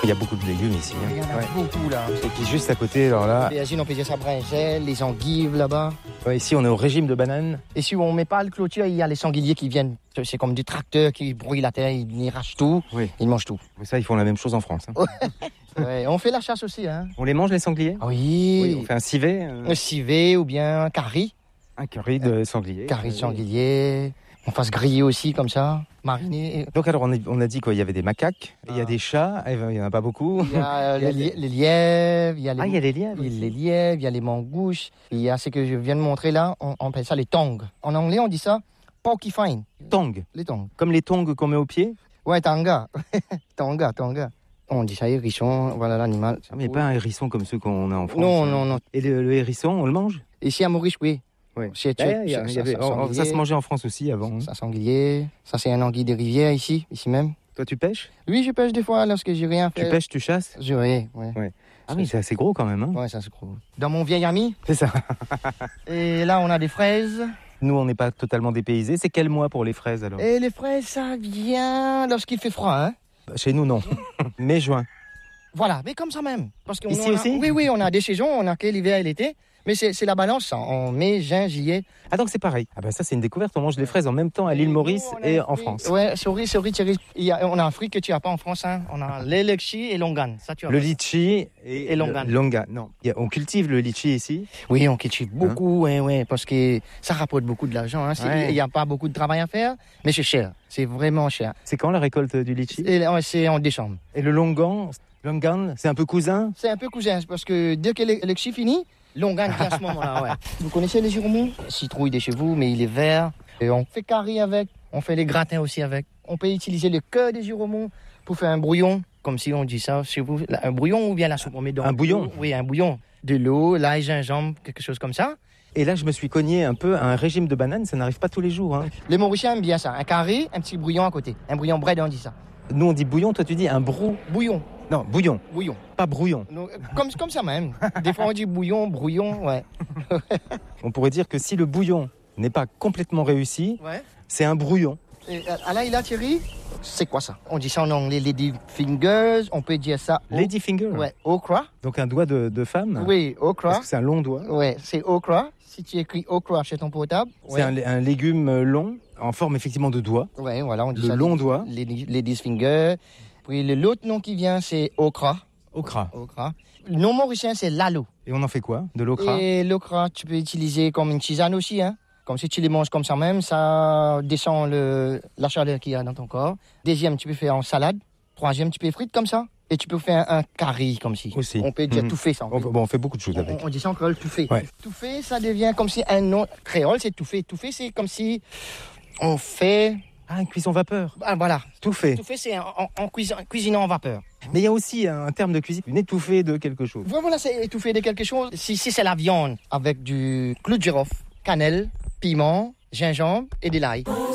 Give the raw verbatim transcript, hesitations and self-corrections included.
Il y a beaucoup de légumes ici. Hein. Il y en a Ouais. beaucoup là. Et puis juste à côté, alors là, L'aubergine, on peut dire ça brinjelle, les endives là-bas. ouais, ici on est au régime de bananes. Et si on met pas le clôture, il y a les sangliers qui viennent. C'est comme des tracteurs qui brouillent la terre, ils, ils rachent tout, Oui. ils mangent tout. Mais ça, ils font la même chose en France. Hein. Ouais, on fait la chasse aussi, hein. On les mange les sangliers? Oui. Oui, on fait un civet, euh, Un civet ou bien un curry. un curry de sanglier. Curry de Oui. sanglier. On fasse griller aussi comme ça, mariner. Donc alors on a, on a dit quoi? Il y avait des macaques, il y a Ah. des chats, eh ben, il n'y en a pas beaucoup. Il y a Il y a les, li- les lièvres, il y a les, Ah, il y a les lièvres il y a aussi. les lièvres, il y a les mangouches. Il y a ce que je viens de montrer là, on, on appelle ça les tongs. En anglais, on dit ça porcupine. Tongs, Les tongs. comme les tongs qu'on met aux pieds. Ouais, tanga. tanga, tanga. On dit ça hérisson, voilà l'animal. Ah, mais pas un hérisson comme ceux qu'on a en France. Non, hein. non, non. Et le, le hérisson, on le mange? Ici à Maurice, oui. Oui. C'est- Eh, il y a- ça- il y avait- ça- oh, sanglier. ça se mangeait en France aussi avant. hein. Ça sanglier. Ça c'est un anguille des rivières ici, ici même. Toi, tu pêches? Oui, je pêche des fois lorsque j'ai rien fait. Tu pêches, tu chasses? Je, oui, ouais. Ah oui, c'est assez gros quand même. Hein. Ouais, ça c'est gros. Dans mon vieil ami. C'est ça. Et là, on a des fraises. Nous, on n'est pas totalement dépaysés. C'est quel mois pour les fraises alors? Et les fraises, ça vient lorsqu'il fait froid, hein. Bah, chez nous, non. Mai, juin. Voilà, mais comme ça même. Parce qu'on Ici on a- aussi? Oui, oui, on a des saisons, on a que l'hiver et l'été. Mais c'est c'est la balance, ça. En mai, juin, juillet. Ah donc c'est pareil. Ah bah ça c'est une découverte. On mange les fraises en même temps à l'île nous, Maurice on a et un en fruit- France. Ouais, souris, souris, Thierry. Il y a, on a un fruit que tu n'as pas en France, hein. On a les litchis et longan. Ça, tu as Le pas. litchi et, Et longan. le longan. Non. Il y a- on cultive le litchi ici. Oui, on cultive beaucoup, ouais, ouais, parce que ça rapporte beaucoup de l'argent. Hein. C'est- Ouais. Il n'y a pas beaucoup de travail à faire, mais c'est cher. C'est vraiment cher. C'est quand la récolte du litchi? Et là, c'est en décembre. Et le longan, longan, c'est un peu cousin. C'est un peu cousin, parce que dès que le litchi finit, longan vient à ce moment-là, ouais. Vous connaissez le giromont? Citrouille de chez vous, mais il est vert. Et on fait curry avec, on fait les gratins aussi avec. On peut utiliser le cœur des giromons pour faire un brouillon, comme si on dit ça chez vous. Un brouillon ou bien la soupe, on met dans Un bouillon? Oui, un bouillon. De l'eau, l'ail, gingembre, quelque chose comme ça. Et là je me suis cogné un peu à un régime de bananes. Ça n'arrive pas tous les jours. Hein. Les Mauriciens aiment bien ça. Un carré, un petit brouillon à côté. Un brouillon bread, on dit ça. Nous on dit bouillon. Toi tu dis un brou. Bouillon, Non bouillon, bouillon. pas brouillon. Non, Comme, comme ça même. Des fois on dit bouillon, brouillon, ouais. On pourrait dire que si le bouillon n'est pas complètement réussi, Ouais. c'est un brouillon. Et, à là, il a Thierry, c'est quoi ça? On dit ça en anglais, lady fingers, on peut dire ça. au- Lady finger. Ouais, okra. Donc un doigt de, de femme. Oui, Parce okra. que c'est un long doigt. Ouais, c'est okra. Si tu écris okra chez ton portable. C'est Ouais, un, un légume long, en forme effectivement de doigt. ouais voilà, on dit Le ça. long doigt. Lady, lady's finger. Puis le- l'autre nom qui vient, c'est okra. Okra. Okra. Le nom mauricien, c'est lalo. Et on en fait quoi? De l'okra? Et l'okra, tu peux utiliser comme une tisane aussi, hein. Comme si tu les manges comme ça même, ça descend le, la chaleur qu'il y a dans ton corps. Deuxième, tu peux faire en salade. Troisième, tu peux frire comme ça. Et tu peux faire un curry comme si. Aussi. On peut dire Mhm. tout fait ça. On, bon, on fait beaucoup de choses avec. On, on dit ça en créole, tout fait. Ouais. Tout fait, ça devient comme si un nom. Créole, c'est tout fait. Tout fait, c'est comme si on fait. Ah, une cuisson vapeur. Ah, voilà. Tout fait. Tout fait, c'est en, en, en cuisin- cuisinant en vapeur. Mais il y a aussi un terme de cuisine, une étouffée de quelque chose. Voilà, c'est étouffé de quelque chose. Si, si c'est la viande avec du clou de girofle, cannelle, piment, gingembre et de l'ail.